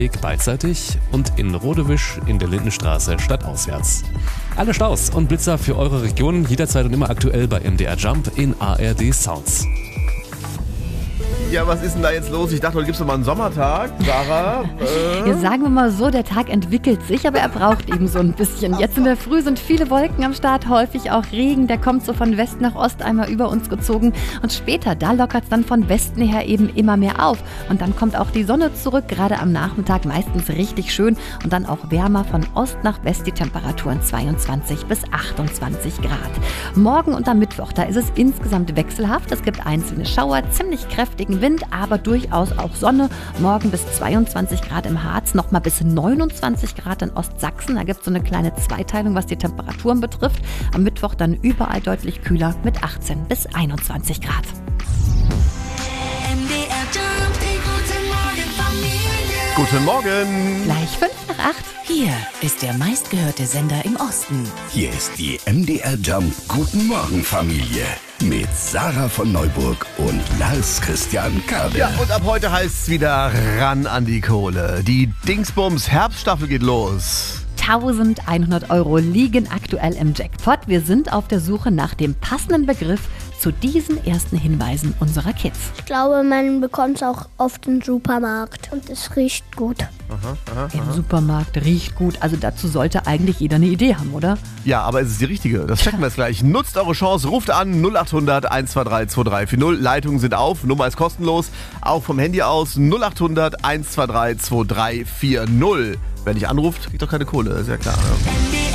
beidseitig und in Rodewisch in der Lindenstraße stadtauswärts. Alle Staus und Blitzer für eure Region jederzeit und immer aktuell bei MDR Jump in ARD Sounds. Ja, was ist denn da jetzt los? Ich dachte, heute gibt es doch mal einen Sommertag, Sarah. Ja, sagen wir mal so, der Tag entwickelt sich, aber er braucht eben so ein bisschen. Jetzt in der Früh sind viele Wolken am Start, häufig auch Regen. Der kommt so von West nach Ost einmal über uns gezogen. Und später, da lockert es dann von Westen her eben immer mehr auf. Und dann kommt auch die Sonne zurück, gerade am Nachmittag meistens richtig schön. Und dann auch wärmer von Ost nach West, die Temperaturen 22 bis 28 Grad. Morgen und am Mittwoch, da ist es insgesamt wechselhaft. Es gibt einzelne Schauer, ziemlich kräftigen Wind, aber durchaus auch Sonne. Morgen bis 22 Grad im Harz, nochmal bis 29 Grad in Ostsachsen. Da gibt es so eine kleine Zweiteilung, was die Temperaturen betrifft. Am Mittwoch dann überall deutlich kühler mit 18 bis 21 Grad. Guten Morgen. Gleich 5 nach 8. Hier ist der meistgehörte Sender im Osten. Hier ist die MDR Jump Guten Morgen Familie mit Sarah von Neuburg und Lars Christian Kade. Ja, und ab heute heißt es wieder ran an die Kohle. Die Dingsbums Herbststaffel geht los. 1.100 € liegen aktuell im Jackpot. Wir sind auf der Suche nach dem passenden Begriff zu diesen ersten Hinweisen unserer Kids. Ich glaube, man bekommt es auch oft im Supermarkt und es riecht gut. Im Supermarkt riecht gut. Also dazu sollte eigentlich jeder eine Idee haben, oder? Ja, aber ist es die richtige? Das checken wir jetzt gleich. Nutzt eure Chance, ruft an 0800 123 2340. Leitungen sind auf, Nummer ist kostenlos. Auch vom Handy aus 0800 123 2340. Wer nicht anruft, kriegt doch keine Kohle, ist ja klar. Ja.